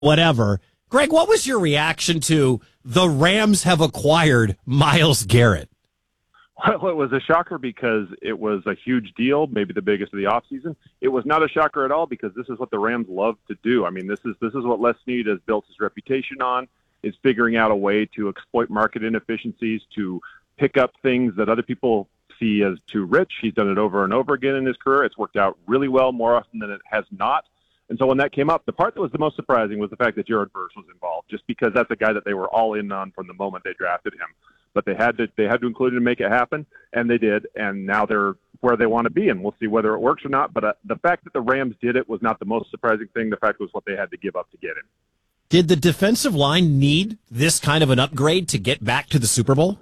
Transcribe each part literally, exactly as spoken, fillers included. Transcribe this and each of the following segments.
whatever. Greg, what was your reaction to the Rams have acquired Myles Garrett? Well, it was a shocker because it was a huge deal, maybe the biggest of the offseason. It was not a shocker at all because this is what the Rams love to do. I mean, this is this is what Les Snead has built his reputation on, is figuring out a way to exploit market inefficiencies, to pick up things that other people see as too rich. He's done it over and over again in his career. It's worked out really well more often than it has not. And so when that came up, the part that was the most surprising was the fact that Jared Verse was involved, just because that's a guy that they were all in on from the moment they drafted him. But they had to they had to include him to make it happen, and they did. And now they're where they want to be, and we'll see whether it works or not. But uh, the fact that the Rams did it was not the most surprising thing. The fact was what they had to give up to get him. Did the defensive line need this kind of an upgrade to get back to the Super Bowl?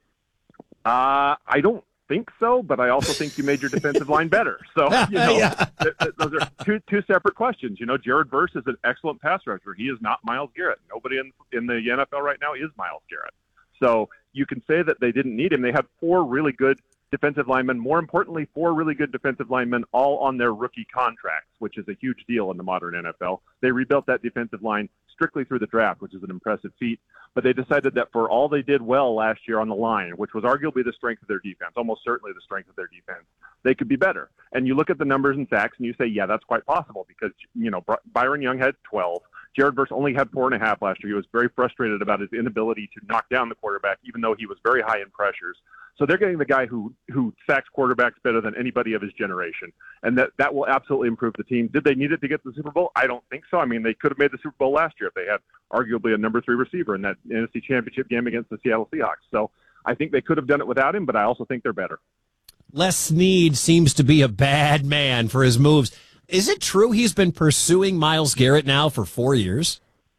Uh, I don't think so, but I also think you made your defensive line better. So, you know, yeah. th- th- those are two two separate questions. You know, Jared Verse is an excellent pass rusher. He is not Myles Garrett. Nobody in, in the N F L right now is Myles Garrett. So you can say that they didn't need him. They had four really good defensive linemen. More importantly, four really good defensive linemen all on their rookie contracts, which is a huge deal in the modern N F L. They rebuilt that defensive line strictly through the draft, which is an impressive feat. But they decided that for all they did well last year on the line, which was arguably the strength of their defense, almost certainly the strength of their defense, they could be better. And you look at the numbers in sacks and you say, yeah, that's quite possible because, you know, Byron Young had twelve. Jared Verse only had four and a half last year. He was very frustrated about his inability to knock down the quarterback, even though he was very high in pressures. So they're getting the guy who who sacks quarterbacks better than anybody of his generation, and that, that will absolutely improve the team. Did they need it to get to the Super Bowl? I don't think so. I mean, they could have made the Super Bowl last year if they had arguably a number three receiver in that N F C Championship game against the Seattle Seahawks. So I think they could have done it without him, but I also think they're better. Les Snead seems to be a bad man for his moves. Is it true he's been pursuing Myles Garrett now for four years?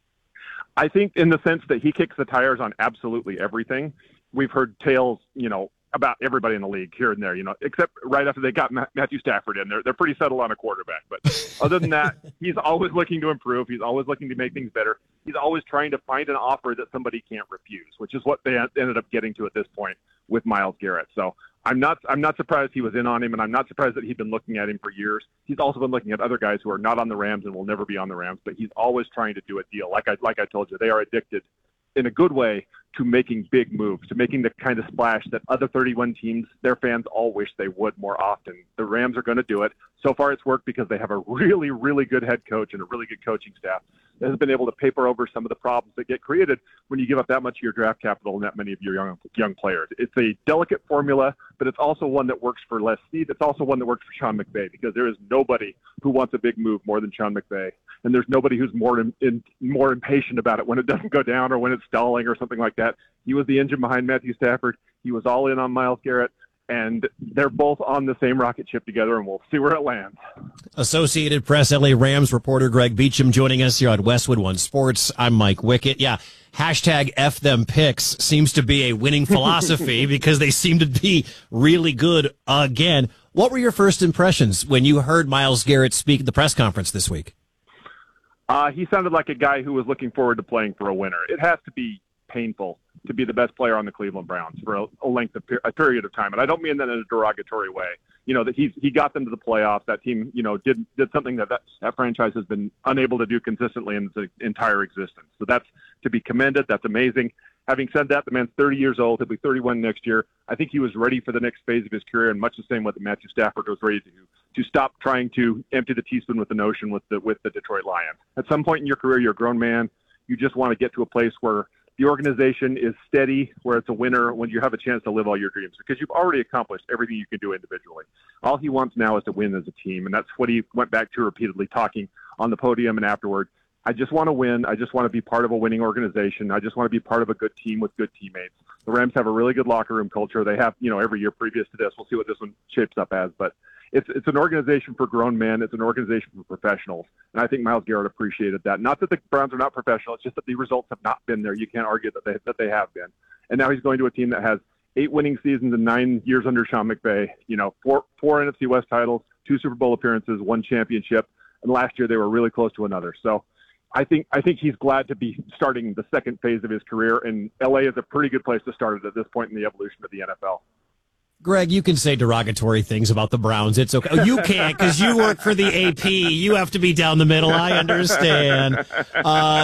I think in the sense that he kicks the tires on absolutely everything. We've heard tales, you know, about everybody in the league here and there, you know, except right after they got Matthew Stafford in. They're, they're pretty settled on a quarterback. But other than that, he's always looking to improve. He's always looking to make things better. He's always trying to find an offer that somebody can't refuse, which is what they ended up getting to at this point with Myles Garrett. So I'm not I'm not surprised he was in on him, and I'm not surprised that he'd been looking at him for years. He's also been looking at other guys who are not on the Rams and will never be on the Rams, but he's always trying to do a deal. Like I like I told you, they are addicted in a good way to making big moves, to making the kind of splash that other thirty-one teams, their fans all wish they would more often. The Rams are going to do it. So far it's worked because they have a really, really good head coach and a really good coaching staff that has been able to paper over some of the problems that get created when you give up that much of your draft capital and that many of your young young players. It's a delicate formula, but it's also one that works for Les Snead. It's also one that works for Sean McVay because there is nobody who wants a big move more than Sean McVay. And there's nobody who's more in, in, more impatient about it when it doesn't go down or when it's stalling or something like that. He was the engine behind Matthew Stafford. He was all in on Myles Garrett. And they're both on the same rocket ship together, and we'll see where it lands. Associated Press L A Rams reporter Greg Beacham joining us here on Westwood One Sports. I'm Mike Wickett. Yeah, hashtag F them picks seems to be a winning philosophy because they seem to be really good again. What were your first impressions when you heard Myles Garrett speak at the press conference this week? Uh, he sounded like a guy who was looking forward to playing for a winner. It has to be painful to be the best player on the Cleveland Browns for a, a length of per- a period of time. And I don't mean that in a derogatory way. You know, that he he got them to the playoffs. That team, you know, did did something that, that that franchise has been unable to do consistently in its entire existence. So that's to be commended. That's amazing. Having said that, the man's thirty years old. He'll be thirty-one next year. I think he was ready for the next phase of his career, in much the same way that Matthew Stafford was ready to to stop trying to empty the teaspoon with the notion with the with the Detroit Lions. At some point in your career, you're a grown man. You just want to get to a place where the organization is steady, where it's a winner, when you have a chance to live all your dreams, because you've already accomplished everything you can do individually. All he wants now is to win as a team, and that's what he went back to repeatedly, talking on the podium and afterward. I just want to win. I just want to be part of a winning organization. I just want to be part of a good team with good teammates. The Rams have a really good locker room culture. They have, you know, every year previous to this. We'll see what this one shapes up as, but It's it's an organization for grown men. It's an organization for professionals. And I think Myles Garrett appreciated that. Not that the Browns are not professional. It's just that the results have not been there. You can't argue that they that they have been. And now he's going to a team that has eight winning seasons and nine years under Sean McVay. You know, four four N F C West titles, two Super Bowl appearances, one championship. And last year they were really close to another. So I think I think he's glad to be starting the second phase of his career. And L A is a pretty good place to start it at this point in the evolution of the N F L. Greg, you can say derogatory things about the Browns. It's okay. Oh, you can't because you work for the A P. You have to be down the middle. I understand. Uh,